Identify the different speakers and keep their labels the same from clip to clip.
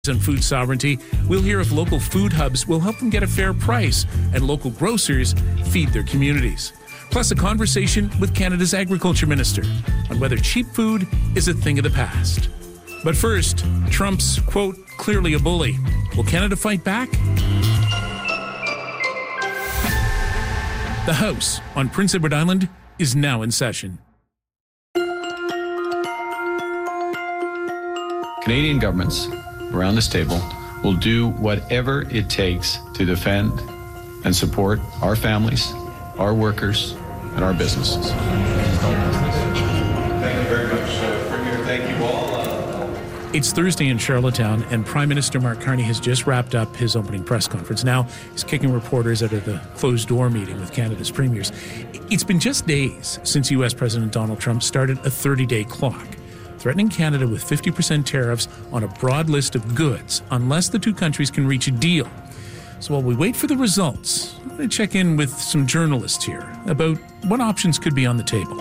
Speaker 1: On food sovereignty, we'll hear if local food hubs will help them get a fair price and local grocers feed their communities. Plus, a conversation with Canada's Agriculture Minister on whether cheap food is a thing of the past. But first, Trump's, quote, clearly a bully. Will Canada fight back? The House on Prince Edward Island is now in session.
Speaker 2: Canadian governments around this table will do whatever it takes to defend and support our families, our workers, and our businesses.
Speaker 3: Thank you very much, Premier. Thank you all.
Speaker 1: It's Thursday in Charlottetown, and Prime Minister Mark Carney has just wrapped up his opening press conference. Now he's kicking reporters out of the closed-door meeting with Canada's premiers. It's been just days since U.S. President Donald Trump started a 30-day clock, threatening Canada with 50% tariffs on a broad list of goods unless the two countries can reach a deal. So while we wait for the results, I'm going to check in with some journalists here about what options could be on the table.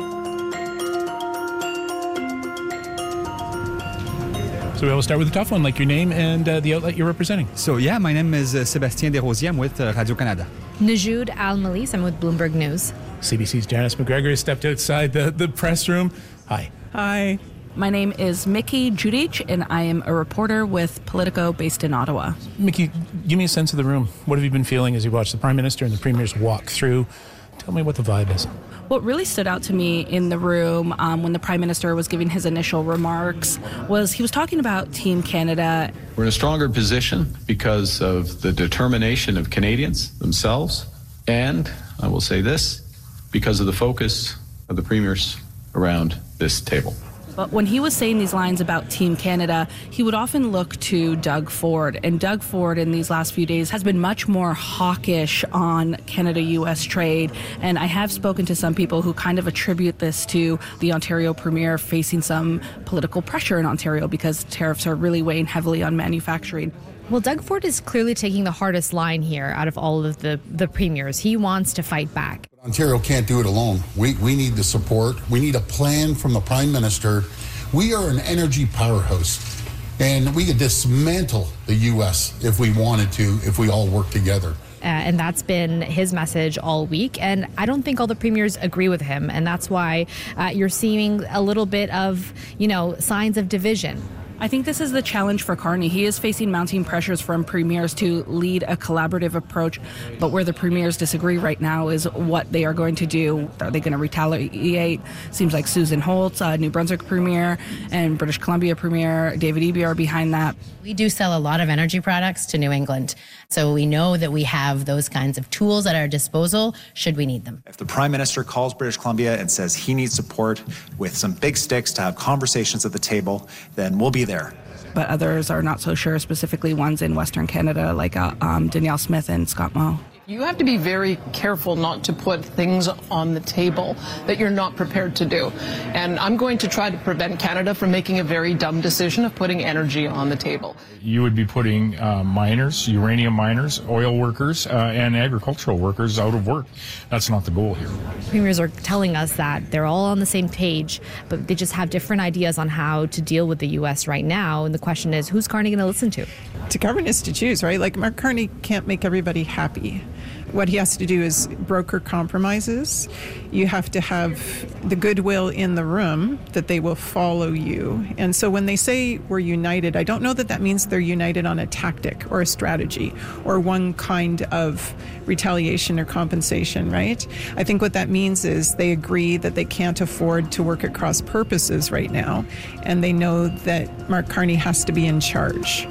Speaker 1: So we will start with a tough one, like your name and the outlet you're representing.
Speaker 4: So yeah, my name is Sébastien Desrosiers. I'm with Radio-Canada.
Speaker 5: Najoud Al-Malise, I'm with Bloomberg News.
Speaker 1: CBC's Janice McGregor has stepped outside the press room. Hi.
Speaker 6: Hi. My name is Mickey Judic, and I am a reporter with Politico based in Ottawa.
Speaker 1: Mickey, give me a sense of the room. What have you been feeling as you watch the Prime Minister and the Premiers walk through? Tell me what the vibe is.
Speaker 6: What really stood out to me in the room when the Prime Minister was giving his initial remarks was he was talking about Team Canada.
Speaker 2: We're in a stronger position because of the determination of Canadians themselves, and I will say this, because of the focus of the premiers around this table.
Speaker 6: But when he was saying these lines about Team Canada, he would often look to Doug Ford. And Doug Ford in these last few days has been much more hawkish on Canada-U.S. trade. And I have spoken to some people who kind of attribute this to the Ontario Premier facing some political pressure in Ontario because tariffs are really weighing heavily on manufacturing.
Speaker 5: Well, Doug Ford is clearly taking the hardest line here out of all of the premiers. He wants to fight back.
Speaker 7: Ontario can't do it alone. We need the support. We need a plan from the Prime Minister. We are an energy powerhouse, and we could dismantle the U.S. if we wanted to, if we all work together.
Speaker 5: And that's been his message all week. And I don't think all the premiers agree with him. And that's why you're seeing a little bit of, signs of division.
Speaker 6: I think this is the challenge for Carney. He is facing mounting pressures from premiers to lead a collaborative approach, but where the premiers disagree right now is what they are going to do. Are they going to retaliate? Seems like Susan Holtz, New Brunswick Premier, and British Columbia Premier David Eby are behind that.
Speaker 8: We do sell a lot of energy products to New England, so we know that we have those kinds of tools at our disposal should we need them.
Speaker 9: If the Prime Minister calls British Columbia and says he needs support with some big sticks to have conversations at the table, then we'll be there.
Speaker 6: But others are not so sure, specifically ones in Western Canada like Danielle Smith and Scott Moe.
Speaker 10: You have to be very careful not to put things on the table that you're not prepared to do. And I'm going to try to prevent Canada from making a very dumb decision of putting energy on the table.
Speaker 11: You would be putting miners, uranium miners, oil workers, and agricultural workers out of work. That's not the goal here.
Speaker 5: Premiers are telling us that they're all on the same page, but they just have different ideas on how to deal with the U.S. right now. And the question is, who's Carney going to listen to?
Speaker 12: To govern is to choose, right? Like, Mark Carney can't make everybody happy. What he has to do is broker compromises. You have to have the goodwill in the room that they will follow you. And so when they say we're united, I don't know that that means they're united on a tactic or a strategy or one kind of retaliation or compensation, right? I think what that means is they agree that they can't afford to work at cross purposes right now, and they know that Mark Carney has to be in charge.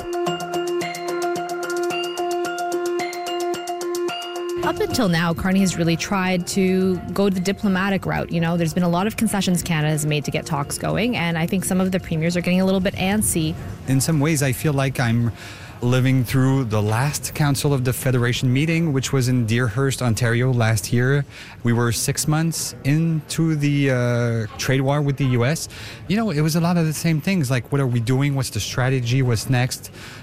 Speaker 5: Up until now, Carney has really tried to go the diplomatic route. There's been a lot of concessions Canada has made to get talks going, and I think some of the premiers are getting a little bit antsy.
Speaker 4: In some ways, I feel like I'm living through the last Council of the Federation meeting, which was in Deerhurst, Ontario last year. We were 6 months into the trade war with the U.S. It was a lot of the same things, like what are we doing, what's the strategy, what's next.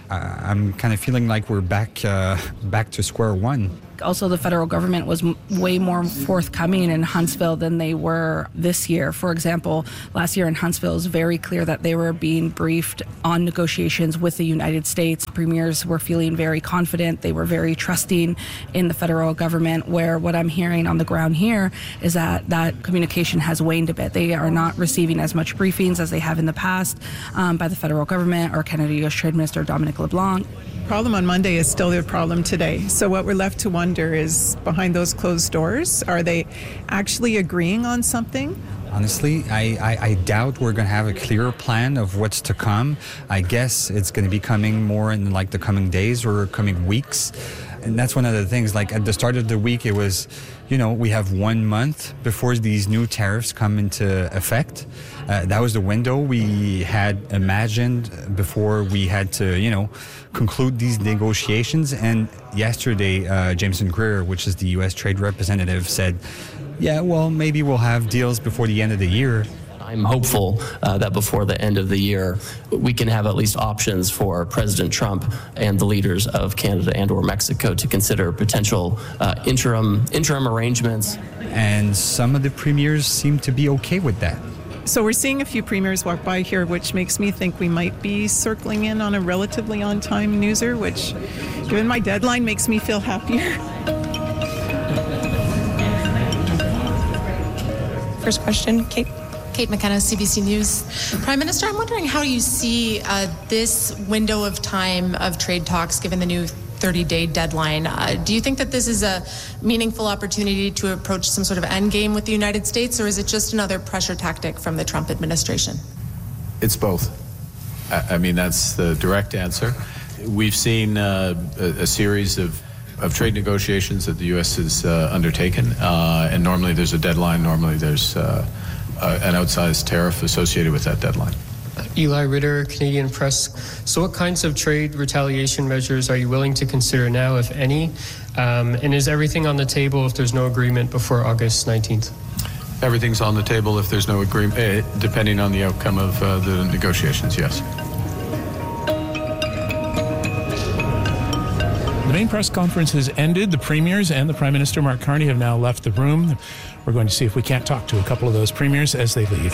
Speaker 4: I'm kind of feeling like we're back to square one.
Speaker 6: Also, the federal government was way more forthcoming in Huntsville than they were this year. For example, last year in Huntsville, it was very clear that they were being briefed on negotiations with the United States. Premiers were feeling very confident. They were very trusting in the federal government, where what I'm hearing on the ground here is that communication has waned a bit. They are not receiving as much briefings as they have in the past by the federal government or Canada-U.S. Trade Minister Dominic LeBlanc.
Speaker 12: Problem on Monday is still their problem today. So what we're left to wonder is, behind those closed doors, are they actually agreeing on something?
Speaker 4: Honestly, I doubt we're going to have a clear plan of what's to come. I guess it's going to be coming more in like the coming days or coming weeks. And that's one of the things, like at the start of the week, it was, we have 1 month before these new tariffs come into effect. That was the window we had imagined before we had to, conclude these negotiations. And yesterday, Jameson Greer, which is the U.S. Trade Representative, said, yeah, well, maybe we'll have deals before the end of the year.
Speaker 13: I'm hopeful that before the end of the year, we can have at least options for President Trump and the leaders of Canada and or Mexico to consider potential interim arrangements.
Speaker 4: And some of the premiers seem to be okay with that.
Speaker 12: So we're seeing a few premiers walk by here, which makes me think we might be circling in on a relatively on-time newser, which, given my deadline, makes me feel happier.
Speaker 14: First question, Kate. Kate McKenna, CBC News. Prime Minister, I'm wondering how you see this window of time of trade talks given the new 30-day deadline. Do you think that this is a meaningful opportunity to approach some sort of end game with the United States, or is it just another pressure tactic from the Trump administration?
Speaker 2: It's both. I mean, that's the direct answer. We've seen a series of trade negotiations that the U.S. has undertaken, and normally there's a deadline. Normally there's an outsized tariff associated with that deadline.
Speaker 15: Eli Ritter, Canadian Press. So what kinds of trade retaliation measures are you willing to consider now, if any? And is everything on the table if there's no agreement before August 19th?
Speaker 2: Everything's on the table if there's no agreement, depending on the outcome of the negotiations, yes.
Speaker 1: The main press conference has ended. The premiers and the Prime Minister, Mark Carney, have now left the room. We're going to see if we can't talk to a couple of those premiers as they leave.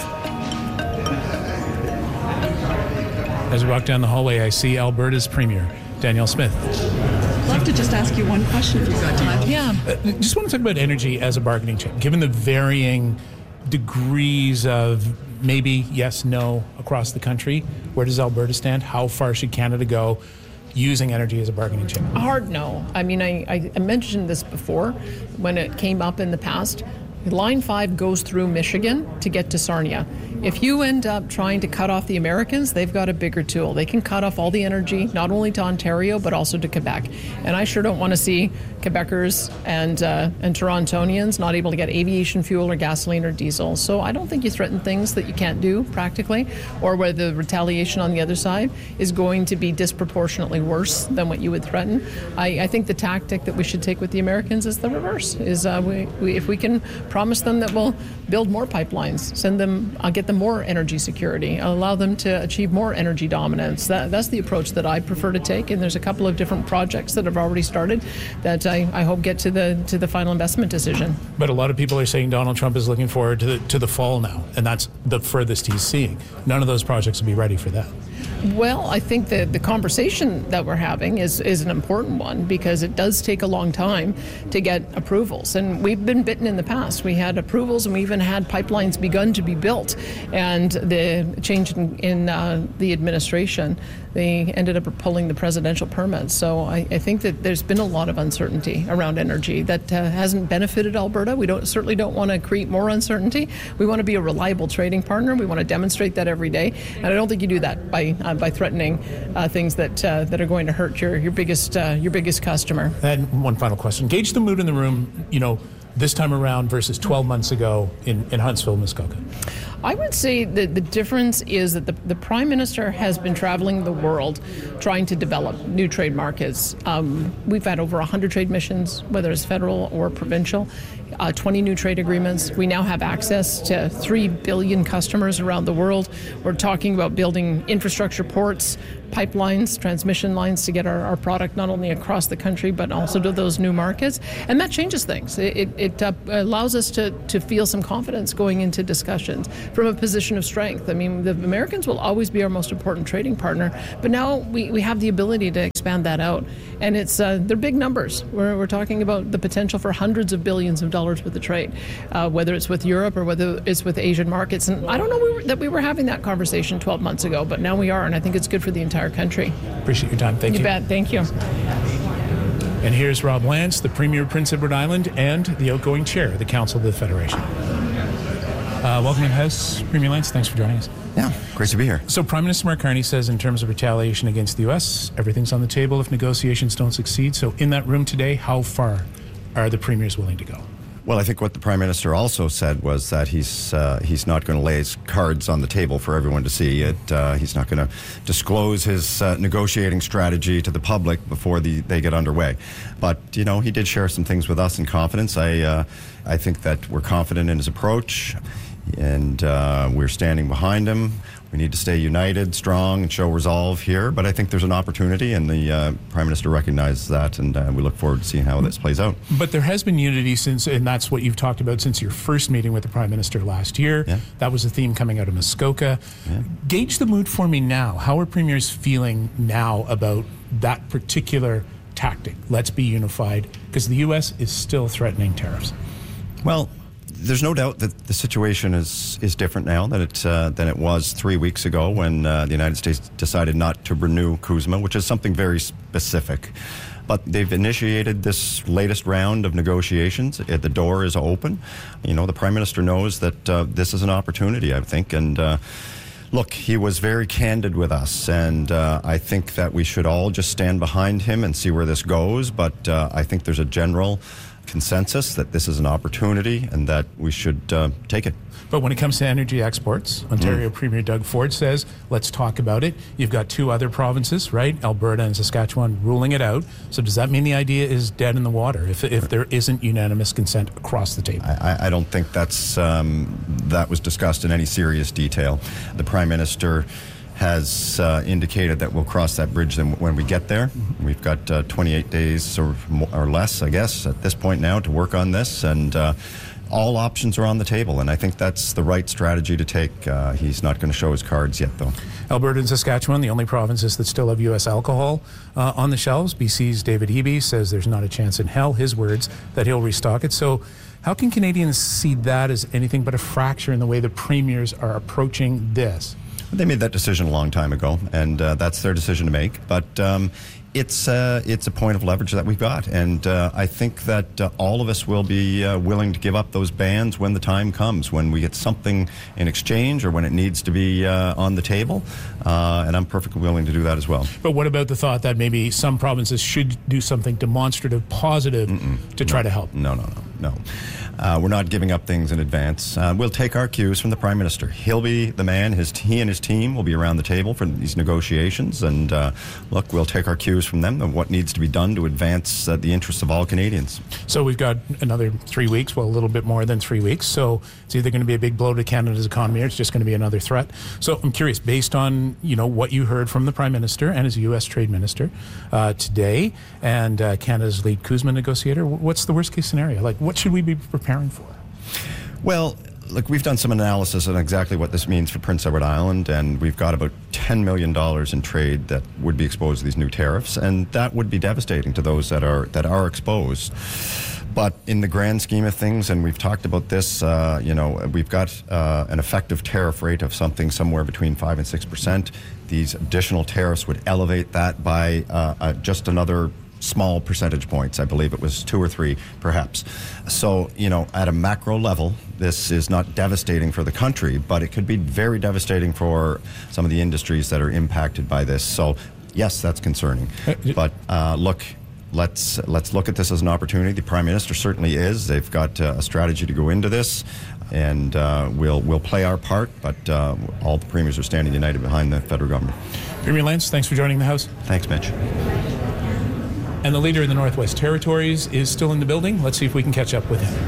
Speaker 1: As we walk down the hallway, I see Alberta's Premier, Danielle Smith.
Speaker 16: I'd love to just ask you one question if you've got time.
Speaker 14: Yeah.
Speaker 1: Just want to talk about energy as a bargaining chip. Given the varying degrees of maybe yes, no across the country, where does Alberta stand? How far should Canada go using energy as a bargaining chip?
Speaker 10: A hard no. I mean, I mentioned this before when it came up in the past. Line 5 goes through Michigan to get to Sarnia. If you end up trying to cut off the Americans, they've got a bigger tool. They can cut off all the energy, not only to Ontario, but also to Quebec. And I sure don't want to see Quebecers and Torontonians not able to get aviation fuel or gasoline or diesel. So I don't think you threaten things that you can't do practically, or where the retaliation on the other side is going to be disproportionately worse than what you would threaten. I think the tactic that we should take with the Americans is the reverse, is if we can promise them that we'll build more pipelines, send them, get them more energy security, allow them to achieve more energy dominance. That's the approach that I prefer to take, and there's a couple of different projects that have already started that I hope get to the final investment decision.
Speaker 1: But a lot of people are saying Donald Trump is looking forward to the fall now, and that's the furthest he's seeing. None of those projects will be ready for that.
Speaker 10: Well, I think that the conversation that we're having is an important one, because it does take a long time to get approvals. And we've been bitten in the past. We had approvals, and we even had pipelines begun to be built. And the change in the administration, they ended up pulling the presidential permits. So I think that there's been a lot of uncertainty around energy that hasn't benefited Alberta. We certainly don't want to create more uncertainty. We want to be a reliable trading partner. We want to demonstrate that every day. And I don't think you do that by threatening things that are going to hurt your biggest customer.
Speaker 1: And one final question: gauge the mood in the room, this time around versus 12 months ago in Huntsville, Muskoka.
Speaker 10: I would say that the difference is that the Prime Minister has been traveling the world trying to develop new trade markets. We've had over 100 trade missions, whether it's federal or provincial, 20 new trade agreements. We now have access to 3 billion customers around the world. We're talking about building infrastructure, ports, pipelines, transmission lines to get our product not only across the country but also to those new markets. And that changes things. It allows us to feel some confidence going into discussions from a position of strength. I mean, the Americans will always be our most important trading partner, but now we have the ability to expand that out. And they're big numbers. We're talking about the potential for hundreds of billions of dollars worth of trade, whether it's with Europe or whether it's with Asian markets. And I don't know that we were having that conversation 12 months ago, but now we are, and I think it's good for the entire country.
Speaker 1: Appreciate your time. Thank you.
Speaker 10: You bet. Thank you.
Speaker 1: And here's Rob Lance, the Premier of Prince Edward Island and the outgoing chair of the Council of the Federation. Welcome to the House, Premier Lance. Thanks for joining us.
Speaker 17: Yeah, great to be here.
Speaker 1: So Prime Minister Mark Carney says in terms of retaliation against the U.S., everything's on the table if negotiations don't succeed. So in that room today, how far are the premiers willing to go?
Speaker 17: Well, I think what the Prime Minister also said was that he's not going to lay his cards on the table for everyone to see. He's not going to disclose his negotiating strategy to the public before they get underway. But, you know, he did share some things with us in confidence. I think that we're confident in his approach, and we're standing behind him. We need to stay united, strong, and show resolve here. But I think there's an opportunity, and the Prime Minister recognizes that, and we look forward to seeing how this plays out.
Speaker 1: But there has been unity since, and that's what you've talked about since your first meeting with the Prime Minister last year.
Speaker 17: Yeah.
Speaker 1: That was a theme coming out of Muskoka.
Speaker 17: Yeah.
Speaker 1: Gauge the mood for me now. How are premiers feeling now about that particular tactic? Let's be unified, because the U.S. is still threatening tariffs.
Speaker 17: Well, there's no doubt that the situation is different now than it was 3 weeks ago when the United States decided not to renew CUSMA, which is something very specific. But they've initiated this latest round of negotiations. The door is open. You know, the Prime Minister knows that this is an opportunity, I think, and look, he was very candid with us, and I think that we should all just stand behind him and see where this goes. But I think there's a general consensus that this is an opportunity and that we should take it.
Speaker 1: But when it comes to energy exports, Ontario Premier Doug Ford says, let's talk about it. You've got two other provinces, right? Alberta and Saskatchewan ruling it out. So does that mean the idea is dead in the water if there isn't unanimous consent across the table?
Speaker 17: I don't think that was discussed in any serious detail. The Prime Minister has indicated that we'll cross that bridge when we get there. We've got 28 days or less, I guess, at this point now to work on this, and all options are on the table, and I think that's the right strategy to take. He's not going to show his cards yet, though.
Speaker 1: Alberta and Saskatchewan, the only provinces that still have U.S. alcohol on the shelves. BC's David Eby says there's not a chance in hell, his words, that he'll restock it. So how can Canadians see that as anything but a fracture in the way the premiers are approaching this?
Speaker 17: They made that decision a long time ago, and that's their decision to make. But it's a point of leverage that we've got, and I think that all of us will be willing to give up those bans when the time comes, when we get something in exchange or when it needs to be on the table, and I'm perfectly willing to do that as well.
Speaker 1: But what about the thought that maybe some provinces should do something demonstrative, positive, to try to help?
Speaker 17: No. We're not giving up things in advance. We'll take our cues from the Prime Minister. He'll be the man. He and his team will be around the table for these negotiations. And look, we'll take our cues from them of what needs to be done to advance the interests of all Canadians.
Speaker 1: So we've got another 3 weeks, well, a little bit more than 3 weeks. So it's either going to be a big blow to Canada's economy or it's just going to be another threat. So I'm curious, based on what you heard from the Prime Minister and his U.S. Trade Minister today and Canada's lead CUSMA negotiator, what's the worst case scenario? Like, what should we be preparing for?
Speaker 17: Well, look, we've done some analysis on exactly what this means for Prince Edward Island, and we've got about $10 million in trade that would be exposed to these new tariffs, and that would be devastating to those that are exposed. But in the grand scheme of things, and we've talked about this, we've got an effective tariff rate of somewhere between 5% and 6%. These additional tariffs would elevate that by just another small percentage points. I believe it was 2 or 3, perhaps. So, at a macro level, this is not devastating for the country, but it could be very devastating for some of the industries that are impacted by this. So, yes, that's concerning. But look, let's look at this as an opportunity. The Prime Minister certainly is. They've got a strategy to go into this. and we'll play our part, but all the premiers are standing united behind the federal government.
Speaker 1: Premier Lance, thanks for joining the House.
Speaker 17: Thanks, Mitch.
Speaker 1: And the leader of the Northwest Territories is still in the building. Let's see if we can catch up with him.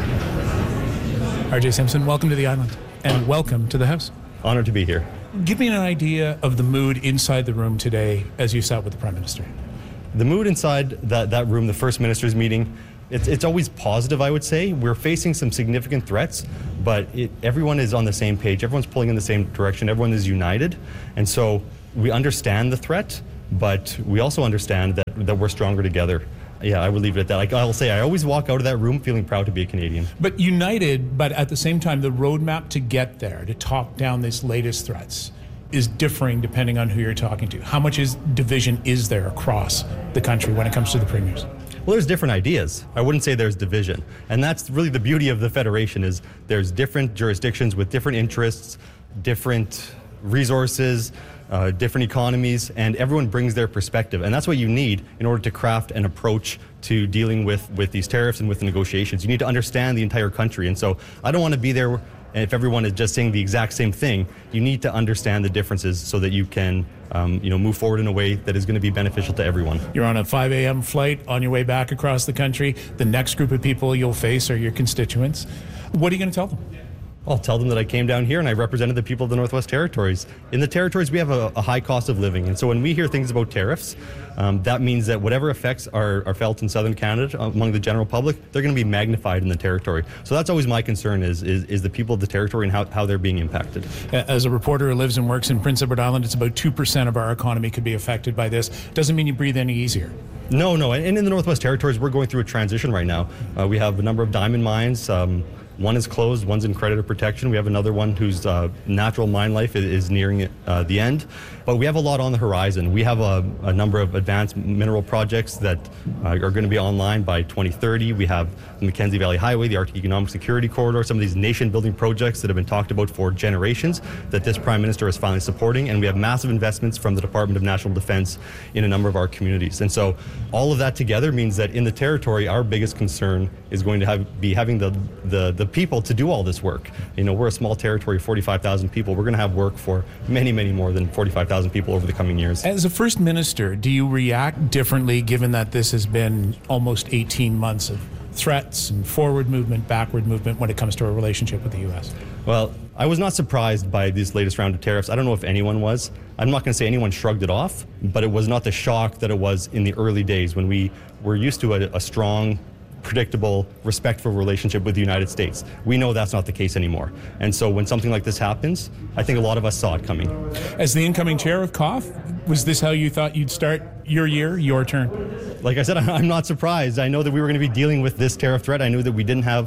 Speaker 1: R.J. Simpson, welcome to the island, and welcome to the House.
Speaker 18: Honored to be here.
Speaker 1: Give me an idea of the mood inside the room today as you sat with the Prime Minister.
Speaker 18: The mood inside that room, the First Minister's meeting, it's always positive, I would say. We're facing some significant threats, but everyone is on the same page. Everyone's pulling in the same direction. Everyone is united. And so we understand the threat, but we also understand that we're stronger together. Yeah, I would leave it at that. Like I'll say, I always walk out of that room feeling proud to be a Canadian.
Speaker 1: But united, but at the same time, the roadmap to get there, to talk down these latest threats, is differing depending on who you're talking to. How much division is there across the country when it comes to the premiers?
Speaker 18: Well, there's different ideas. I wouldn't say there's division. And that's really the beauty of the Federation is there's different jurisdictions with different interests, different resources, different economies, and everyone brings their perspective. And that's what you need in order to craft an approach to dealing with these tariffs and with the negotiations. You need to understand the entire country. And so I don't want to be there if everyone is just saying the exact same thing. You need to understand the differences so that you can move forward in a way that is going to be beneficial to everyone.
Speaker 1: You're on a 5 a.m. flight on your way back across the country. The next group of people you'll face are your constituents. What are you going to tell them?
Speaker 18: I'll tell them that I came down here and I represented the people of the Northwest Territories. In the Territories, we have a high cost of living. And so when we hear things about tariffs, that means that whatever effects are felt in Southern Canada among the general public, they're going to be magnified in the Territory. So that's always my concern is the people of the Territory and how they're being impacted.
Speaker 1: As a reporter who lives and works in Prince Edward Island, it's about 2% of our economy could be affected by this. Doesn't mean you breathe any easier.
Speaker 18: No. And in the Northwest Territories, we're going through a transition right now. We have a number of diamond mines. One is closed, one's in creditor protection. We have another one whose natural mine life is nearing the end. But we have a lot on the horizon. We have a number of advanced mineral projects that are going to be online by 2030. We have the Mackenzie Valley Highway, the Arctic Economic Security Corridor, some of these nation-building projects that have been talked about for generations that this Prime Minister is finally supporting. And we have massive investments from the Department of National Defense in a number of our communities. And so all of that together means that in the Territory, our biggest concern is going to be having the people to do all this work. We're a small territory of 45,000 people. We're going to have work for many, many more than 45,000 people over the coming years.
Speaker 1: As a First Minister, do you react differently given that this has been almost 18 months of threats and forward movement, backward movement when it comes to our relationship with the U.S.?
Speaker 18: Well, I was not surprised by this latest round of tariffs. I don't know if anyone was. I'm not going to say anyone shrugged it off, but it was not the shock that it was in the early days when we were used to a strong, predictable, respectful relationship with the United States. We know that's not the case anymore. And so when something like this happens, I think a lot of us saw it coming.
Speaker 1: As the incoming chair of COFF, was this how you thought you'd start your year, your turn?
Speaker 18: Like I said, I'm not surprised. I know that we were going to be dealing with this tariff threat. I knew that we didn't have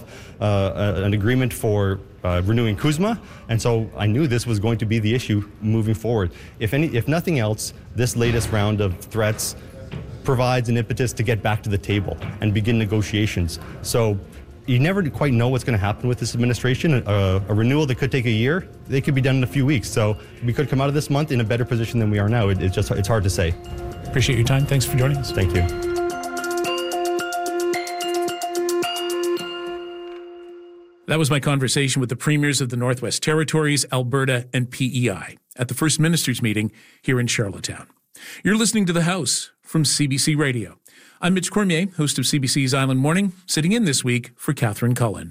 Speaker 18: an agreement for renewing CUSMA, and so I knew this was going to be the issue moving forward. If nothing else, this latest round of threats provides an impetus to get back to the table and begin negotiations. So you never quite know what's going to happen with this administration. A renewal that could take a year, they could be done in a few weeks. So we could come out of this month in a better position than we are now. It's hard to say.
Speaker 1: Appreciate your time. Thanks for joining us.
Speaker 18: Thank you.
Speaker 1: That was my conversation with the premiers of the Northwest Territories, Alberta, and PEI at the First Minister's meeting here in Charlottetown. You're listening to The House from CBC Radio. I'm Mitch Cormier, host of CBC's Island Morning, sitting in this week for Catherine Cullen.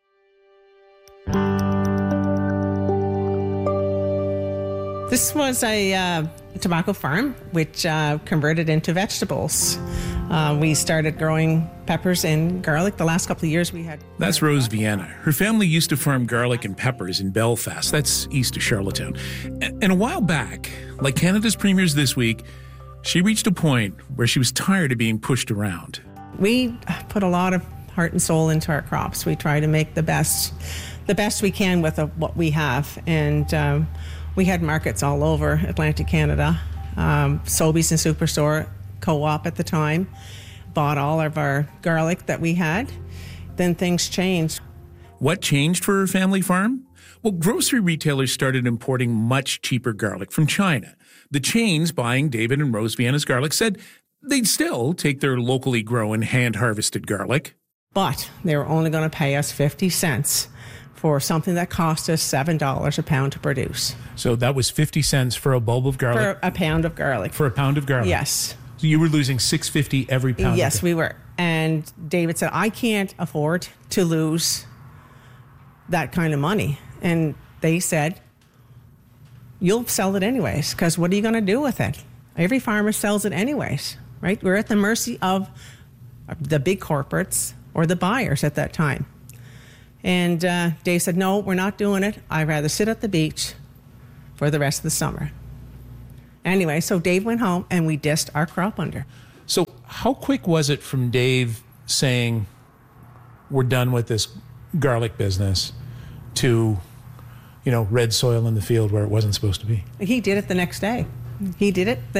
Speaker 19: This was a tobacco farm which converted into vegetables. We started growing peppers and garlic. The last couple of years we had...
Speaker 1: That's Rose Vienna. Her family used to farm garlic and peppers in Belfast. That's east of Charlottetown. And a while back, like Canada's premiers this week, she reached a point where she was tired of being pushed around.
Speaker 19: We put a lot of heart and soul into our crops. We try to make the best we can with what we have. And we had markets all over Atlantic Canada. Sobeys and Superstore, Co-op at the time, bought all of our garlic that we had. Then things changed.
Speaker 1: What changed for her family farm? Well, grocery retailers started importing much cheaper garlic from China. The chains buying David and Rose Vienna's garlic said they'd still take their locally grown, hand-harvested garlic.
Speaker 19: But they were only going to pay us 50 cents for something that cost us $7 a pound to produce.
Speaker 1: So that was 50 cents for a bulb of garlic?
Speaker 19: For a pound of garlic.
Speaker 1: For a pound of garlic?
Speaker 19: Yes.
Speaker 1: So you were losing $6.50 every pound?
Speaker 19: Yes, we were. And David said, I can't afford to lose that kind of money. And they said, you'll sell it anyways, because what are you going to do with it? Every farmer sells it anyways, right? We're at the mercy of the big corporates or the buyers at that time. And Dave said, no, we're not doing it. I'd rather sit at the beach for the rest of the summer. Anyway, so Dave went home and we dissed our crop under.
Speaker 1: So how quick was it from Dave saying, we're done with this garlic business, to, red soil in the field where it wasn't supposed to be?
Speaker 19: He did it the next day. He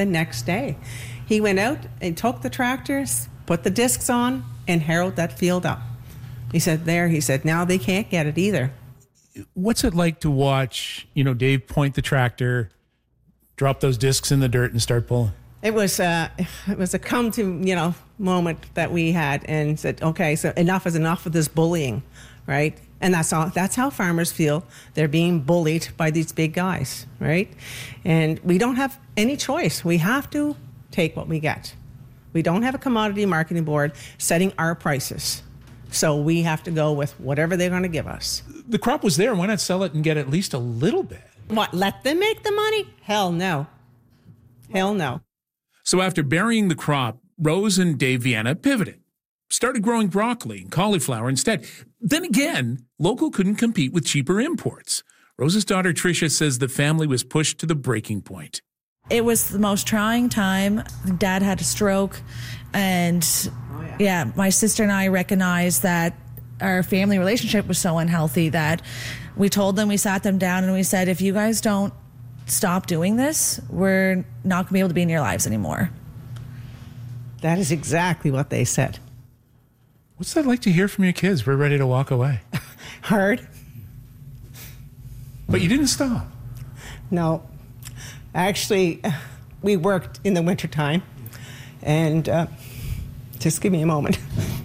Speaker 19: went out and took the tractors, put the discs on, and harrowed that field up. He said, now they can't get it either.
Speaker 1: What's it like to watch, Dave point the tractor, drop those discs in the dirt and start pulling?
Speaker 19: It was a come to, moment that we had, and said, okay, so enough is enough of this bullying, right? And that's how farmers feel. They're being bullied by these big guys, right? And we don't have any choice. We have to take what we get. We don't have a commodity marketing board setting our prices. So we have to go with whatever they're going to give us.
Speaker 1: The crop was there. Why not sell it and get at least a little bit?
Speaker 19: What, let them make the money? Hell no. Hell no.
Speaker 1: So after burying the crop, Rose and Dave Vienna pivoted, started growing broccoli and cauliflower instead. Then again, local couldn't compete with cheaper imports. Rose's daughter Tricia says the family was pushed to the breaking point.
Speaker 20: It was the most trying time. Dad had a stroke, and my sister and I recognized that our family relationship was so unhealthy that we told them, we sat them down and we said, if you guys don't stop doing this, we're not going to be able to be in your lives anymore.
Speaker 19: That is exactly what they said.
Speaker 1: What's that like to hear from your kids? We're ready to walk away.
Speaker 19: Hard.
Speaker 1: But you didn't stop.
Speaker 19: No. Actually, we worked in the wintertime, and just give me a moment.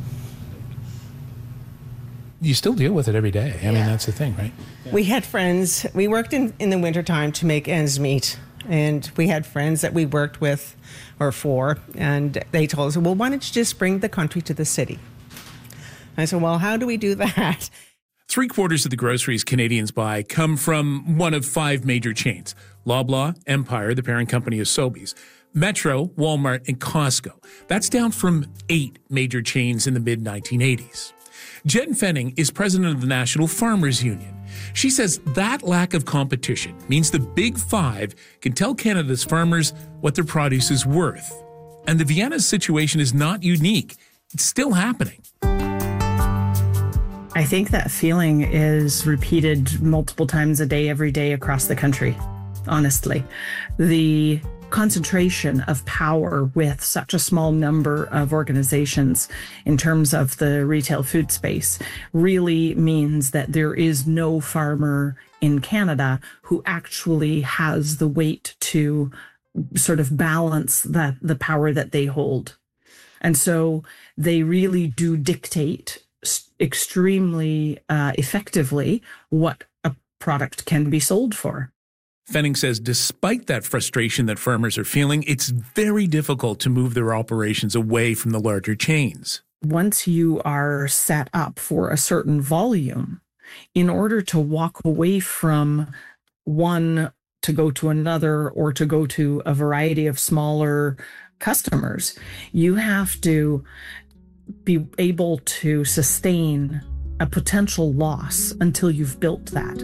Speaker 1: You still deal with it every day. I mean, that's the thing, right?
Speaker 19: We had friends. We worked in the wintertime to make ends meet, and we had friends that we worked with or for, and they told us, well, why don't you just bring the country to the city? I said, well, how do we do that?
Speaker 1: 3/4 of the groceries Canadians buy come from one of 5 major chains: Loblaw, Empire, the parent company of Sobeys, Metro, Walmart, and Costco. That's down from 8 major chains in the mid-1980s. Jen Fenning is president of the National Farmers Union. She says that lack of competition means the Big 5 can tell Canada's farmers what their produce is worth. And the Vienna's situation is not unique. It's still happening.
Speaker 21: I think that feeling is repeated multiple times a day, every day across the country, honestly. The concentration of power with such a small number of organizations in terms of the retail food space really means that there is no farmer in Canada who actually has the weight to sort of balance the power that they hold. And so they really do dictate extremely effectively what a product can be sold for.
Speaker 1: Fenning says despite that frustration that farmers are feeling, it's very difficult to move their operations away from the larger chains.
Speaker 21: Once you are set up for a certain volume, in order to walk away from one to go to another or to go to a variety of smaller customers, you have to be able to sustain a potential loss until you've built that.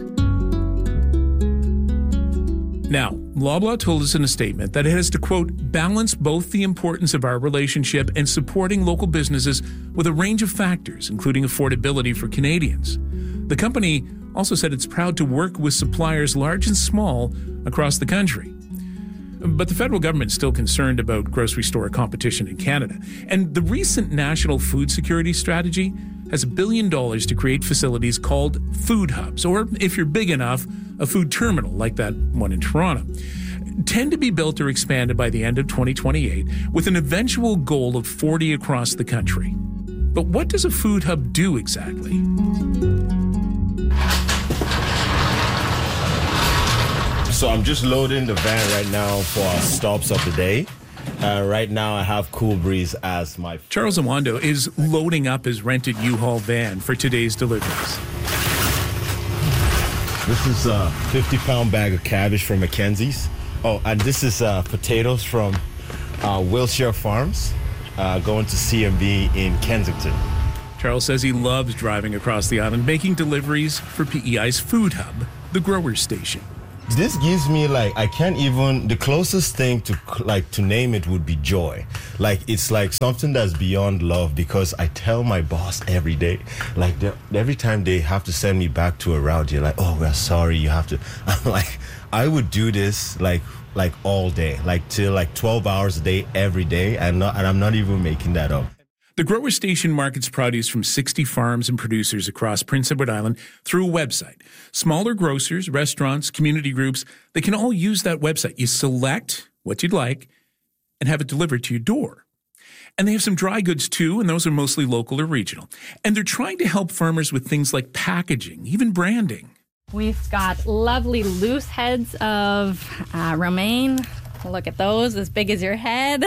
Speaker 1: Now, Loblaw told us in a statement that it has to, quote, balance both the importance of our relationship and supporting local businesses with a range of factors, including affordability for Canadians. The company also said it's proud to work with suppliers large and small across the country. But the federal government is still concerned about grocery store competition in Canada. And the recent National Food Security Strategy has $1 billion to create facilities called food hubs, or if you're big enough, a food terminal like that one in Toronto. 10 to be built or expanded by the end of 2028, with an eventual goal of 40 across the country. But what does a food hub do exactly?
Speaker 3: So I'm just loading the van right now for our stops of the day. Right now I have Cool Breeze as my...
Speaker 1: Charles Awando is loading up his rented U-Haul van for today's deliveries.
Speaker 3: This is a 50-pound bag of cabbage from Mackenzie's. Oh, and this is potatoes from Wilshire Farms going to CMB in Kensington.
Speaker 1: Charles says he loves driving across the island, making deliveries for PEI's food hub, the Growers Station.
Speaker 3: This gives me I can't even, the closest thing to name it would be joy. It's like something that's beyond love, because I tell my boss every day, every time they have to send me back to a route, you're like, oh, we're sorry, you have to. I'm like, I would do this like all day, till 12 hours a day, every day, and I'm not even making that up.
Speaker 1: The Grower Station markets produce from 60 farms and producers across Prince Edward Island through a website. Smaller grocers, restaurants, community groups, they can all use that website. You select what you'd like and have it delivered to your door. And they have some dry goods too, and those are mostly local or regional. And they're trying to help farmers with things like packaging, even branding.
Speaker 22: We've got lovely loose heads of romaine. Look at those, as big as your head.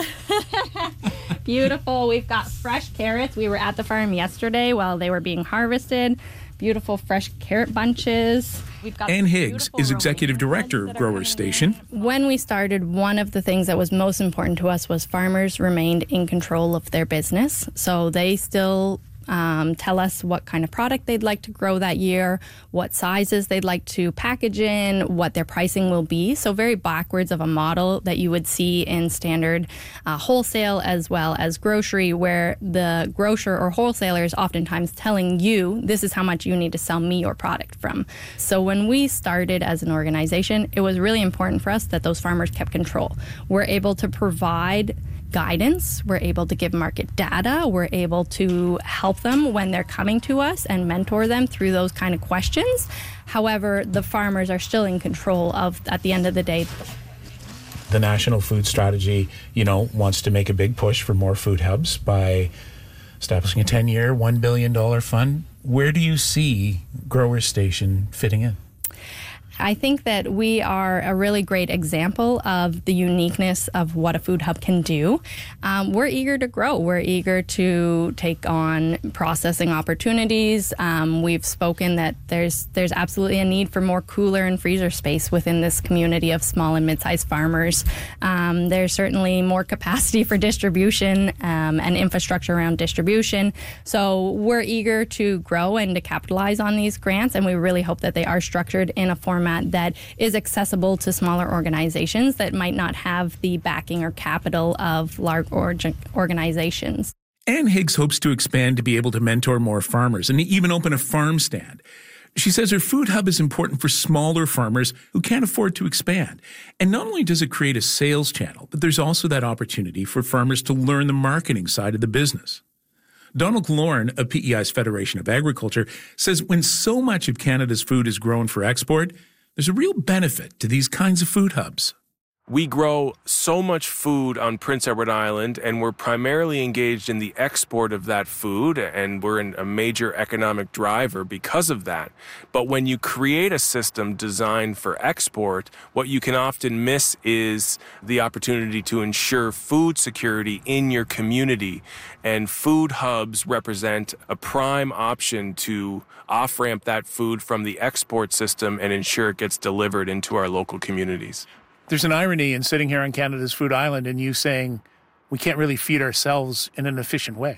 Speaker 22: Beautiful. We've got fresh carrots. We were at the farm yesterday while they were being harvested. Beautiful fresh carrot bunches. We've got
Speaker 1: Ann Higgs is executive director of Growers Station.
Speaker 22: When we started, one of the things that was most important to us was farmers remained in control of their business. So they still tell us what kind of product they'd like to grow that year, what sizes they'd like to package in, what their pricing will be. So very backwards of a model that you would see in standard wholesale as well as grocery, where the grocer or wholesaler is oftentimes telling you, this is how much you need to sell me your product from. So when we started as an organization, it was really important for us that those farmers kept control. We're able to provide guidance, we're able to give market data, we're able to help them when they're coming to us and mentor them through those kind of questions. However, the farmers are still in control of, at the end of the day.
Speaker 1: The National Food Strategy, wants to make a big push for more food hubs by establishing a 10-year, $1 billion fund. Where do you see Growers Station fitting in?
Speaker 22: I think that we are a really great example of the uniqueness of what a food hub can do. We're eager to grow. We're eager to take on processing opportunities. We've spoken that there's absolutely a need for more cooler and freezer space within this community of small and mid-sized farmers. There's certainly more capacity for distribution and infrastructure around distribution. So we're eager to grow and to capitalize on these grants, and we really hope that they are structured in a format that is accessible to smaller organizations that might not have the backing or capital of large organizations.
Speaker 1: Ann Higgs hopes to expand to be able to mentor more farmers and even open a farm stand. She says her food hub is important for smaller farmers who can't afford to expand. And not only does it create a sales channel, but there's also that opportunity for farmers to learn the marketing side of the business. Donald Lorne of PEI's Federation of Agriculture says when so much of Canada's food is grown for export, there's a real benefit to these kinds of food hubs.
Speaker 23: We grow so much food on Prince Edward Island, and we're primarily engaged in the export of that food, and we're a major economic driver because of that. But when you create a system designed for export, what you can often miss is the opportunity to ensure food security in your community. And food hubs represent a prime option to off-ramp that food from the export system and ensure it gets delivered into our local communities.
Speaker 1: There's an irony in sitting here on Canada's Food Island and you saying we can't really feed ourselves in an efficient way.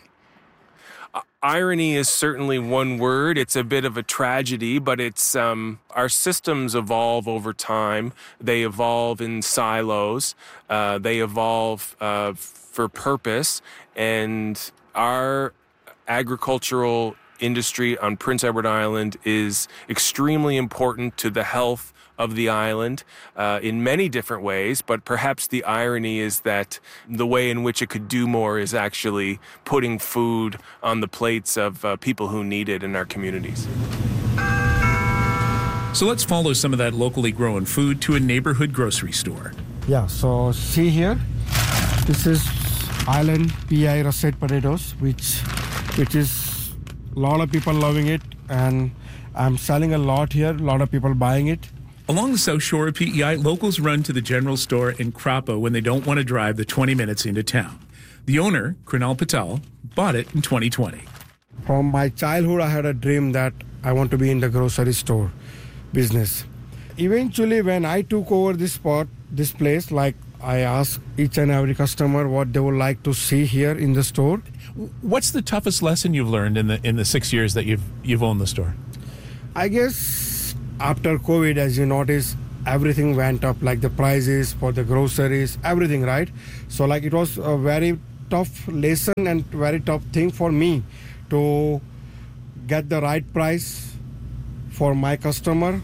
Speaker 23: Irony is certainly one word. It's a bit of a tragedy, but it's our systems evolve over time. They evolve in silos. They evolve for purpose. And our agricultural industry on Prince Edward Island is extremely important to the health of the island in many different ways, but perhaps the irony is that the way in which it could do more is actually putting food on the plates of people who need it in our communities.
Speaker 1: So let's follow some of that locally grown food to a neighborhood grocery store.
Speaker 24: Yeah, so see here, this is Island PI russet potatoes, which is a lot of people loving it, and I'm selling a lot here, a lot of people buying it.
Speaker 1: Along the south shore of PEI, locals run to the general store in Crapo when they don't want to drive the 20 minutes into town. The owner, Krunal Patel, bought it in 2020.
Speaker 24: From my childhood, I had a dream that I want to be in the grocery store business. Eventually, when I took over this place, like I asked each and every customer what they would like to see here in the store.
Speaker 1: What's the toughest lesson you've learned in the 6 years that you've owned the store?
Speaker 24: I guess after COVID, as you notice, everything went up, like the prices for the groceries, everything, right? So like it was a very tough lesson and very tough thing for me to get the right price for my customer.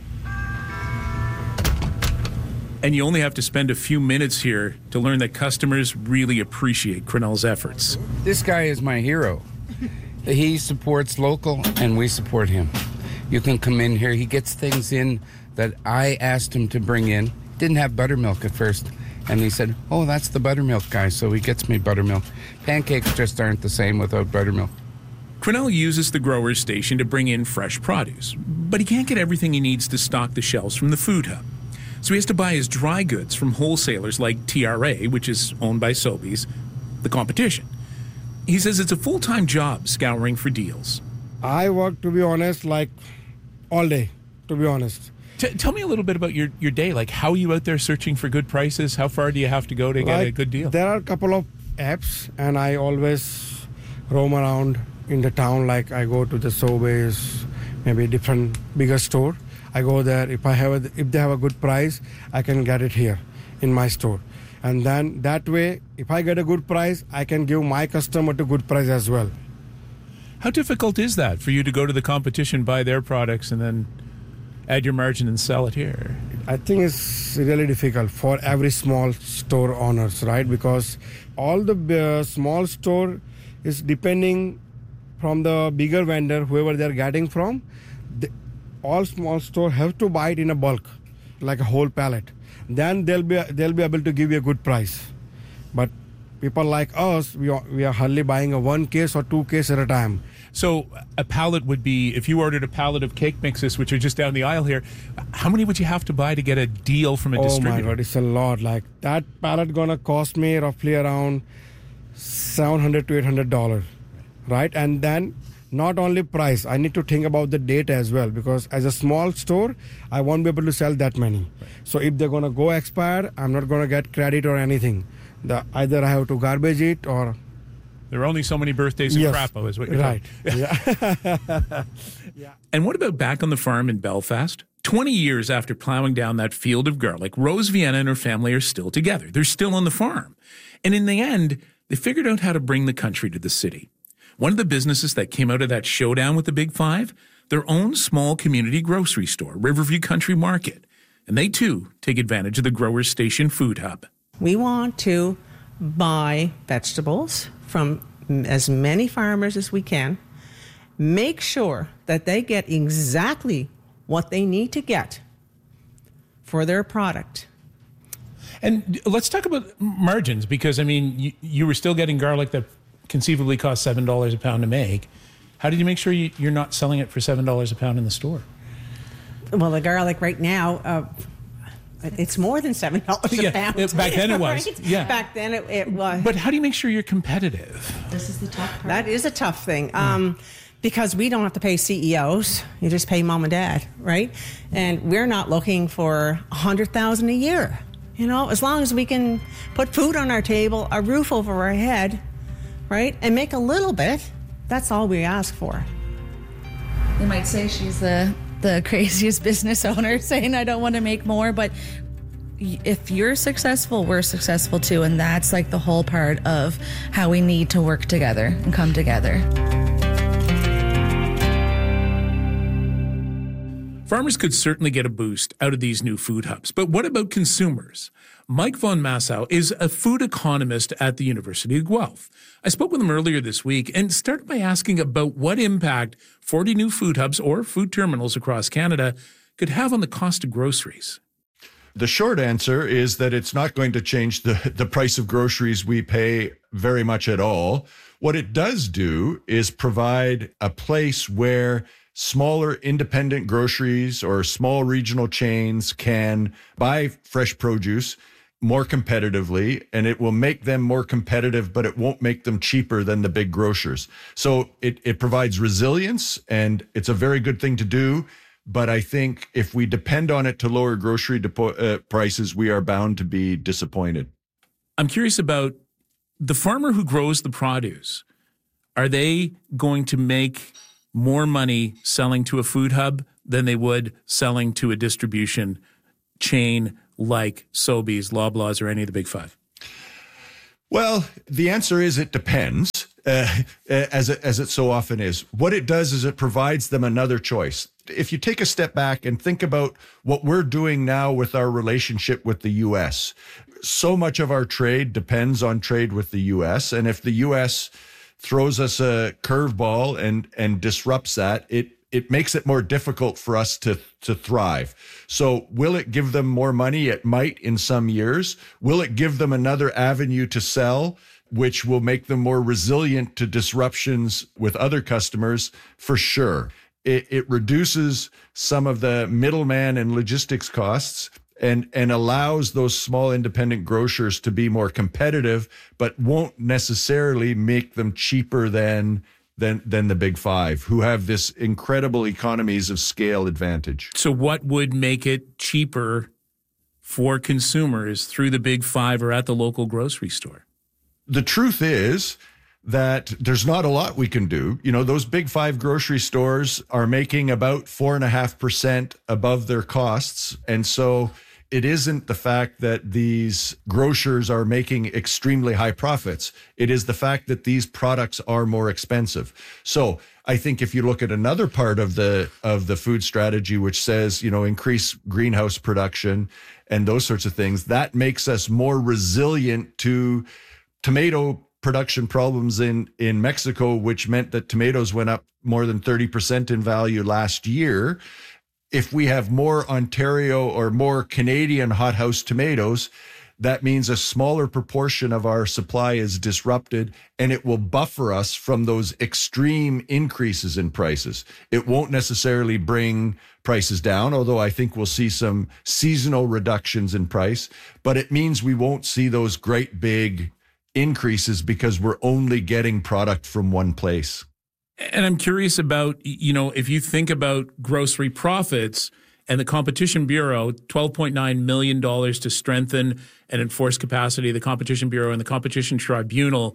Speaker 1: And you only have to spend a few minutes here to learn that customers really appreciate Krunal's efforts.
Speaker 7: This guy is my hero. He supports local and we support him. You can come in here. He gets things in that I asked him to bring in. Didn't have buttermilk at first. And he said, oh, that's the buttermilk guy. So he gets me buttermilk. Pancakes just aren't the same without buttermilk.
Speaker 1: Krunal uses the grower's station to bring in fresh produce, but he can't get everything he needs to stock the shelves from the food hub. So he has to buy his dry goods from wholesalers like TRA, which is owned by Sobeys, the competition. He says it's a full-time job scouring for deals.
Speaker 24: I work, to be honest, like all day, to be honest.
Speaker 1: Tell me a little bit about your day. Like, how are you out there searching for good prices? How far do you have to go to get a good deal?
Speaker 24: There are a couple of apps, and I always roam around in the town. Like, I go to the Sobeys, maybe different bigger store. I go there. If they have a good price, I can get it here in my store. And then that way, if I get a good price, I can give my customer a good price as well.
Speaker 1: How difficult is that for you to go to the competition, buy their products, and then add your margin and sell it here?
Speaker 24: I think it's really difficult for every small store owners, right? Because all the small store is depending from the bigger vendor, whoever they're getting from. All small store have to buy it in a bulk, like a whole pallet. Then they'll be able to give you a good price. But people like us, we are hardly buying a 1 case or 2 case at a time.
Speaker 1: So a pallet would be, if you ordered a pallet of cake mixes, which are just down the aisle here, how many would you have to buy to get a deal from a distributor?
Speaker 24: Oh my God, it's a lot. Like that pallet gonna cost me roughly around $700 to $800, right? And then not only price, I need to think about the date as well, because as a small store, I won't be able to sell that many. Right. So if they're gonna go expired, I'm not gonna get credit or anything. Either I have to garbage it or...
Speaker 1: There are only so many birthdays in Crapo, is what you're
Speaker 24: right.
Speaker 1: Yeah. And what about back on the farm in Belfast? 20 years after plowing down that field of garlic, Rose Vienna and her family are still together. They're still on the farm. And in the end, they figured out how to bring the country to the city. One of the businesses that came out of that showdown with the Big Five, their own small community grocery store, Riverview Country Market. And they, too, take advantage of the Growers Station Food Hub.
Speaker 19: We want to buy vegetables from as many farmers as we can, make sure that they get exactly what they need to get for their product.
Speaker 1: And let's talk about margins, because, I mean, you were still getting garlic that conceivably cost $7 a pound to make. How did you make sure you're not selling it for $7 a pound in the store?
Speaker 19: Well, the garlic right now... it's more than $7 a pound.
Speaker 1: Back then it was.
Speaker 19: Right?
Speaker 1: Yeah.
Speaker 19: Back then it was.
Speaker 1: But how do you make sure you're competitive?
Speaker 19: This is the tough part. That is a tough thing. Because we don't have to pay CEOs. You just pay mom and dad, right? And we're not looking for $100,000 a year. You know, as long as we can put food on our table, a roof over our head, right? And make a little bit, that's all we ask for.
Speaker 20: You might say she's the craziest business owner saying I don't want to make more, but if you're successful, we're successful too, and that's like the whole part of how we need to work together and come together.
Speaker 1: Farmers could certainly get a boost out of these new food hubs, but what about consumers? Mike von Massow is a food economist at the University of Guelph. I spoke with him earlier this week and started by asking about what impact 40 new food hubs or food terminals across Canada could have on the cost of groceries.
Speaker 8: The short answer is that it's not going to change the price of groceries we pay very much at all. What it does do is provide a place where smaller independent groceries or small regional chains can buy fresh produce more competitively, and it will make them more competitive, but it won't make them cheaper than the big grocers. So it provides resilience, and it's a very good thing to do. But I think if we depend on it to lower grocery prices, we are bound to be disappointed.
Speaker 1: I'm curious about the farmer who grows the produce. Are they going to make more money selling to a food hub than they would selling to a distribution chain like Sobeys, Loblaws, or any of the big five?
Speaker 8: Well, the answer is it depends, as it so often is. What it does is it provides them another choice. If you take a step back and think about what we're doing now with our relationship with the U.S., so much of our trade depends on trade with the U.S., and if the U.S. throws us a curveball and disrupts that, it makes it more difficult for us to thrive. So will it give them more money? It might in some years. Will it give them another avenue to sell, which will make them more resilient to disruptions with other customers? For sure. It reduces some of the middleman and logistics costs and allows those small independent grocers to be more competitive, but won't necessarily make them cheaper than the big five, who have this incredible economies of scale advantage.
Speaker 1: So what would make it cheaper for consumers through the big five or at the local grocery store?
Speaker 8: The truth is that there's not a lot we can do. You know, those big five grocery stores are making about 4.5% above their costs. And so it isn't the fact that these grocers are making extremely high profits. It is the fact that these products are more expensive. So I think if you look at another part of the food strategy, which says, you know, increase greenhouse production and those sorts of things, that makes us more resilient to tomato production problems in Mexico, which meant that tomatoes went up more than 30% in value last year. If we have more Ontario or more Canadian hothouse tomatoes, that means a smaller proportion of our supply is disrupted, and it will buffer us from those extreme increases in prices. It won't necessarily bring prices down, although I think we'll see some seasonal reductions in price, but it means we won't see those great big increases because we're only getting product from one place.
Speaker 1: And I'm curious about, you know, if you think about grocery profits and the Competition Bureau, $12.9 million to strengthen and enforce capacity of the Competition Bureau and the Competition Tribunal,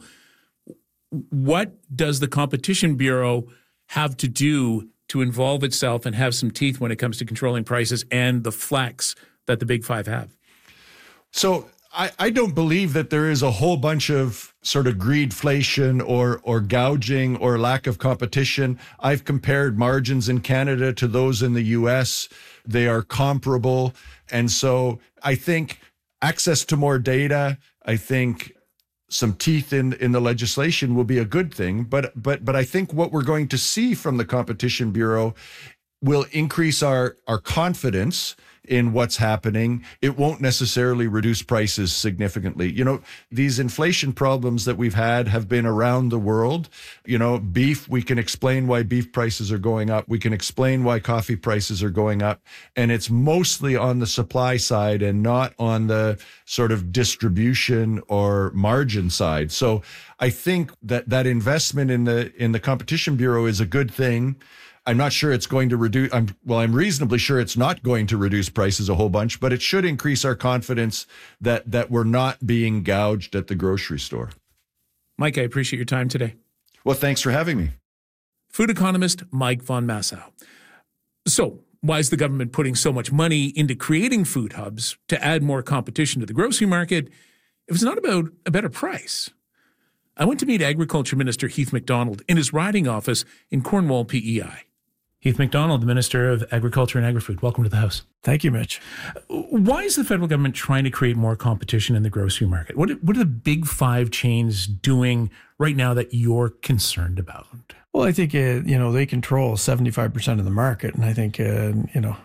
Speaker 1: what does the Competition Bureau have to do to involve itself and have some teeth when it comes to controlling prices and the flex that the big five have?
Speaker 8: So I don't believe that there is a whole bunch of sort of greedflation or gouging or lack of competition. I've compared margins in Canada to those in the US. They are comparable. And so I think access to more data, I think some teeth in the legislation will be a good thing. But I think what we're going to see from the Competition Bureau will increase our confidence in what's happening. It won't necessarily reduce prices significantly. You know, these inflation problems that we've had have been around the world. You know, beef, we can explain why beef prices are going up. We can explain why coffee prices are going up. And it's mostly on the supply side and not on the sort of distribution or margin side. So I think that investment in the Competition Bureau is a good thing. I'm not sure it's going to reduce, I'm reasonably sure it's not going to reduce prices a whole bunch, but it should increase our confidence that we're not being gouged at the grocery store.
Speaker 1: Mike, I appreciate your time today.
Speaker 8: Well, thanks for having me.
Speaker 1: Food economist Mike von Massow. So, why is the government putting so much money into creating food hubs to add more competition to the grocery market if it's not about a better price? I went to meet Agriculture Minister Heath MacDonald in his riding office in Cornwall, PEI. Heath MacDonald, the Minister of Agriculture and Agri-Food. Welcome to the House.
Speaker 5: Thank you, Mitch.
Speaker 1: Why is the federal government trying to create more competition in the grocery market? What are the big five chains doing right now that you're concerned about?
Speaker 5: Well, I think, they control 75% of the market. And I think,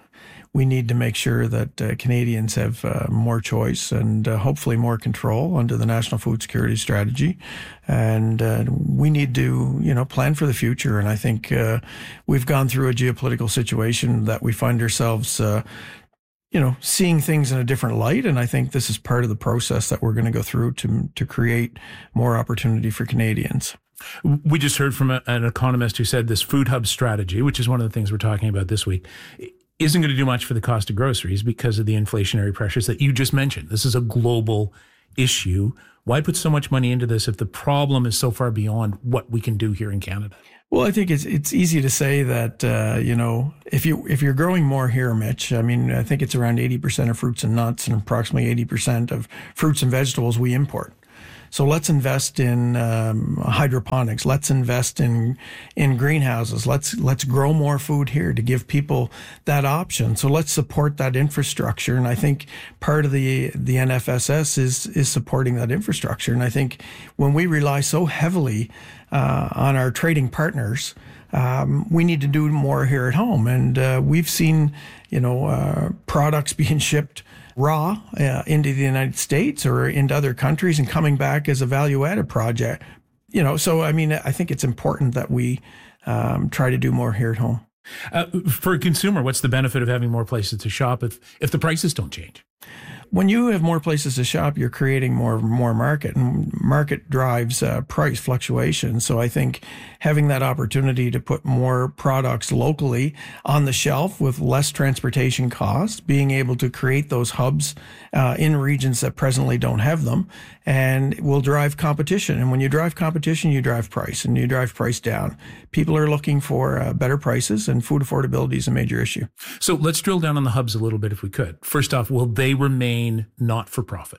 Speaker 5: we need to make sure that Canadians have more choice and hopefully more control under the National Food Security Strategy. And we need to, plan for the future. And I think we've gone through a geopolitical situation that we find ourselves seeing things in a different light. And I think this is part of the process that we're going to go through to create more opportunity for Canadians.
Speaker 1: We just heard from an economist who said this food hub strategy, which is one of the things we're talking about this week, isn't going to do much for the cost of groceries because of the inflationary pressures that you just mentioned. This is a global issue. Why put so much money into this if the problem is so far beyond what we can do here in Canada?
Speaker 5: Well, I think it's easy to say that, if you're growing more here, Mitch, I think it's around 80% of fruits and nuts and approximately 80% of fruits and vegetables we import. So let's invest in hydroponics. Let's invest in greenhouses. Let's grow more food here to give people that option. So let's support that infrastructure. And I think part of the NFSS is supporting that infrastructure. And I think when we rely so heavily on our trading partners, we need to do more here at home. And we've seen, products being shipped raw into the United States or into other countries and coming back as a value-added project. So I think it's important that we try to do more here at home.
Speaker 1: For a consumer, what's the benefit of having more places to shop if the prices don't change?
Speaker 5: When you have more places to shop, you're creating more market, and market drives price fluctuation. So I think having that opportunity to put more products locally on the shelf with less transportation costs, being able to create those hubs in regions that presently don't have them, and will drive competition. And when you drive competition, you drive price, and you drive price down. People are looking for better prices, and food affordability is a major issue.
Speaker 1: So let's drill down on the hubs a little bit if we could. First off, will they remain not-for-profit?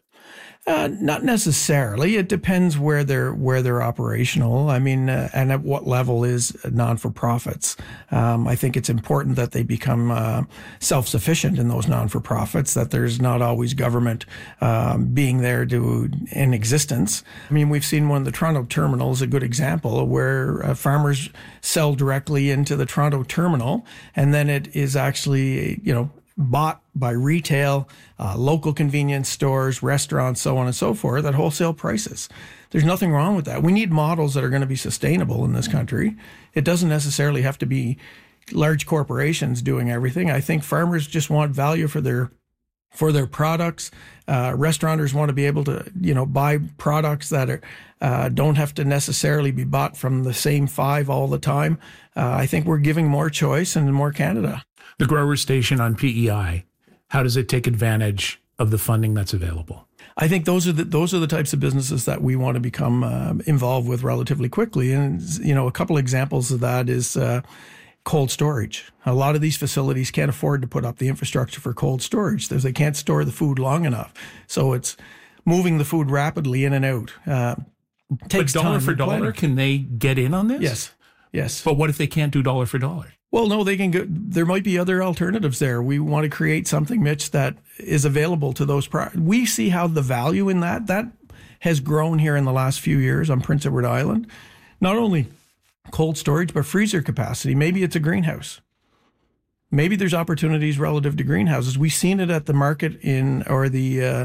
Speaker 5: Not necessarily. It depends where they're operational. And at what level is non-for-profits. I think it's important that they become self-sufficient in those non-for-profits, that there's not always government being there in existence. We've seen one of the Toronto terminals, a good example, where farmers sell directly into the Toronto terminal, and then it is actually, bought by retail, local convenience stores, restaurants, so on and so forth, at wholesale prices. There's nothing wrong with that. We need models that are going to be sustainable in this country. It doesn't necessarily have to be large corporations doing everything. I think farmers just want value for their products. Restaurateurs want to be able to, buy products that don't have to necessarily be bought from the same five all the time. I think we're giving more choice and more Canada.
Speaker 1: The grower station on PEI, how does it take advantage of the funding that's available?
Speaker 5: I think those are the types of businesses that we want to become involved with relatively quickly. And, a couple examples of that is cold storage. A lot of these facilities can't afford to put up the infrastructure for cold storage. They can't store the food long enough. So it's moving the food rapidly in and out.
Speaker 1: Takes but dollar for dollar, can they get in on this?
Speaker 5: Yes.
Speaker 1: But what if they can't do dollar for dollar?
Speaker 5: Well, no, they can go. There might be other alternatives there. We want to create something, Mitch, that is available to those. We see how the value in that has grown here in the last few years on Prince Edward Island. Not only cold storage, but freezer capacity. Maybe it's a greenhouse. Maybe there's opportunities relative to greenhouses. We've seen it at the market at the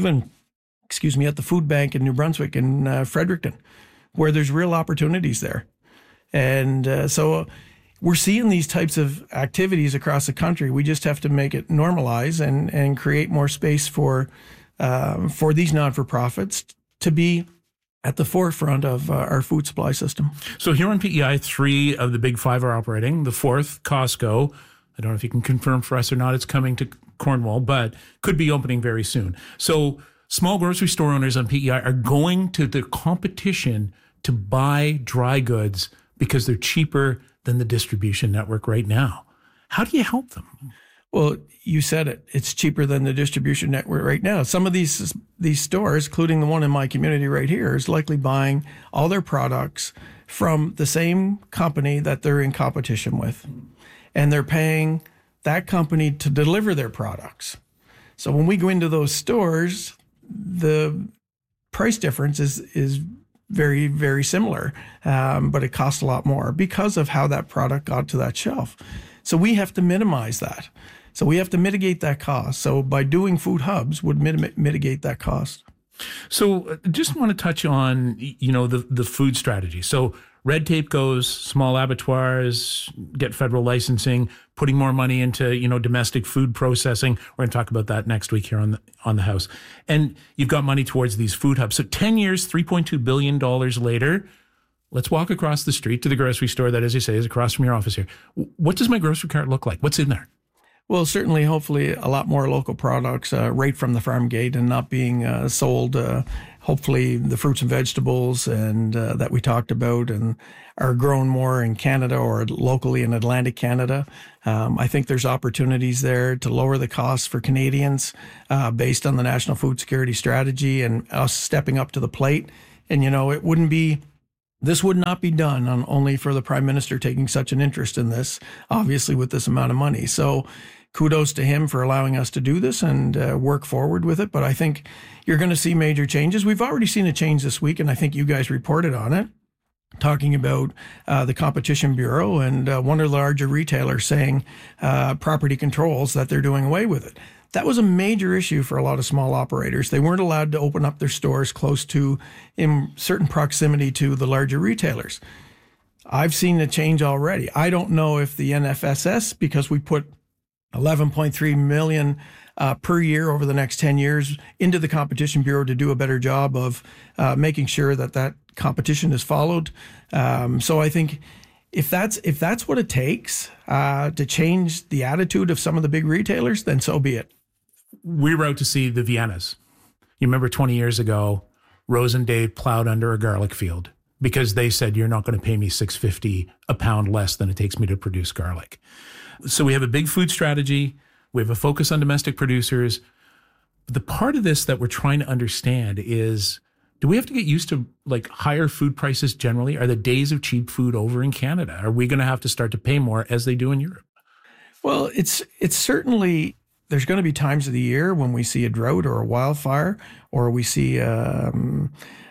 Speaker 5: food bank in New Brunswick and Fredericton, where there's real opportunities there. And so we're seeing these types of activities across the country. We just have to make it normalize and create more space for these non-for-profits to be at the forefront of our food supply system.
Speaker 1: So here on PEI, 3 of the big 5 are operating. The 4th, Costco, I don't know if you can confirm for us or not, it's coming to Cornwall, but could be opening very soon. So small grocery store owners on PEI are going to the competition to buy dry goods because they're cheaper than the distribution network right now. How do you help them?
Speaker 5: Well, you said it. It's cheaper than the distribution network right now. Some of these stores, including the one in my community right here, is likely buying all their products from the same company that they're in competition with. And they're paying that company to deliver their products. So when we go into those stores, the price difference is very, very similar, but it costs a lot more because of how that product got to that shelf. So we have to minimize that. So we have to mitigate that cost. So by doing food hubs would mitigate that cost.
Speaker 1: So just want to touch on, the food strategy. So red tape goes, small abattoirs get federal licensing, putting more money into, domestic food processing. We're going to talk about that next week here on the House. And you've got money towards these food hubs. So 10 years, $3.2 billion later, let's walk across the street to the grocery store that, as you say, is across from your office here. What does my grocery cart look like? What's in there?
Speaker 5: Well, certainly, hopefully, a lot more local products right from the farm gate and not being sold. Hopefully, the fruits and vegetables and that we talked about and are grown more in Canada or locally in Atlantic Canada. I think there's opportunities there to lower the costs for Canadians based on the National Food Security Strategy and us stepping up to the plate. And, this would not be done only for the Prime Minister taking such an interest in this, obviously with this amount of money. So kudos to him for allowing us to do this and work forward with it. But I think you're going to see major changes. We've already seen a change this week, and I think you guys reported on it, talking about the Competition Bureau and one of the larger retailers saying property controls that they're doing away with it. That was a major issue for a lot of small operators. They weren't allowed to open up their stores close to, in certain proximity to the larger retailers. I've seen the change already. I don't know if the NFSS, because we put $11.3 million per year over the next 10 years into the Competition Bureau to do a better job of making sure that competition is followed. So I think if that's what it takes to change the attitude of some of the big retailers, then so be it.
Speaker 1: We were out to see the Viennas. You remember 20 years ago, Rose and Dave plowed under a garlic field because they said, you're not going to pay me $6.50 a pound less than it takes me to produce garlic. So we have a big food strategy. We have a focus on domestic producers. The part of this that we're trying to understand is, do we have to get used to higher food prices generally? Are the days of cheap food over in Canada? Are we going to have to start to pay more as they do in Europe?
Speaker 5: Well, it's certainly, there's going to be times of the year when we see a drought or a wildfire, or we see swine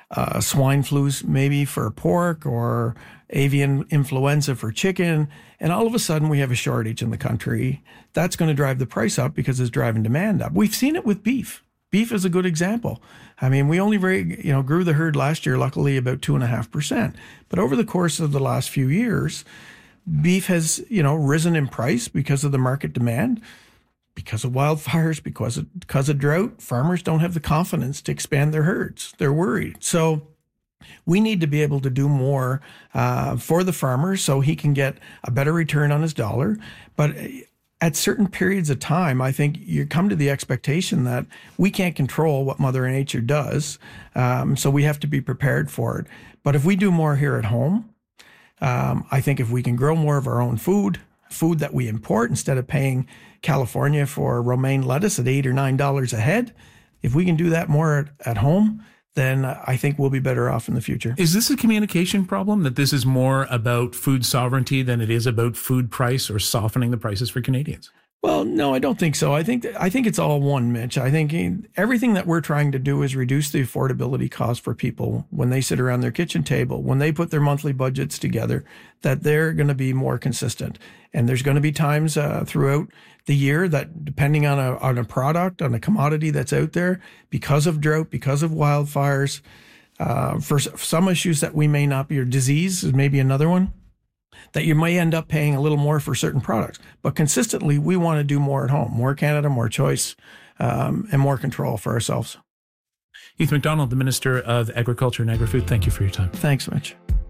Speaker 5: flus maybe for pork or avian influenza for chicken. And all of a sudden we have a shortage in the country. That's going to drive the price up because it's driving demand up. We've seen it with beef. Beef is a good example. I mean, we only grew the herd last year, luckily about 2.5%. But over the course of the last few years, beef has, risen in price because of the market demand, because of wildfires, because of drought. Farmers don't have the confidence to expand their herds. They're worried. So we need to be able to do more for the farmer so he can get a better return on his dollar. But at certain periods of time, I think you come to the expectation that we can't control what Mother Nature does. So we have to be prepared for it. But if we do more here at home, I think if we can grow more of our own food that we import instead of paying California for romaine lettuce at $8 or $9 a head, if we can do that more at home, then I think we'll be better off in the future. Is
Speaker 1: this a communication problem, that this is more about food sovereignty than it is about food price or softening the prices for Canadians?
Speaker 5: Well, no, I don't think so. I think it's all one, Mitch. I think everything that we're trying to do is reduce the affordability cost for people when they sit around their kitchen table, when they put their monthly budgets together, that they're going to be more consistent. And there's going to be times throughout the year that, depending on a product, on a commodity that's out there, because of drought, because of wildfires, for some issues that we may not be, or disease is maybe another one, that you may end up paying a little more for certain products. But consistently, we want to do more at home, more Canada, more choice, and more control for ourselves.
Speaker 1: Heath MacDonald, the Minister of Agriculture and Agri-Food, thank you for your time.
Speaker 5: Thanks, Mitch.